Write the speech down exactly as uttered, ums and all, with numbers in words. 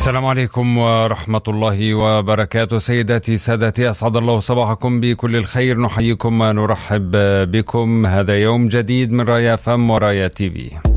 السلام عليكم ورحمة الله وبركاته. سيداتي سادتي، أسعد الله صباحكم بكل الخير. نحييكم ونرحب بكم. هذا يوم جديد من رايا فم ورايا تي في.